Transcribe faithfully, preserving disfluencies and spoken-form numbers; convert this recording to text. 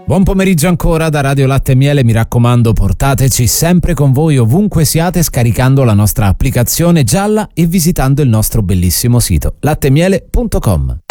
Buon pomeriggio ancora da Radio Latte e Miele, mi raccomando portateci sempre con voi ovunque siate scaricando la nostra applicazione gialla e visitando il nostro bellissimo sito latte miele punto com.